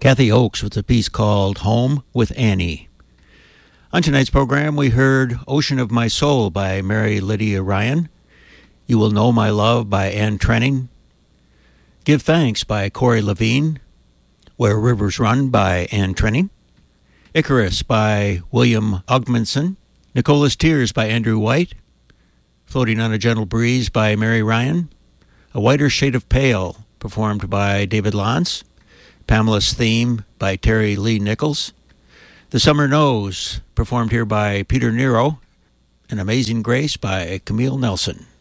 Kathy Oakes with a piece called Home with Annie. On tonight's program, we heard Ocean of My Soul by Mary Lydia Ryan, You Will Know My Love by Anne Trenning, Give Thanks by Corey Levine, Where Rivers Run by Anne Trenning, Icarus by William Ogmanson, Nicola's Tears by Andrew White, Floating on a Gentle Breeze by Mary Ryan, A Whiter Shade of Pale performed by David Lance, Pamela's Theme by Terry Lee Nichols, The Summer Knows performed here by Peter Nero, and Amazing Grace by Camille Nelson.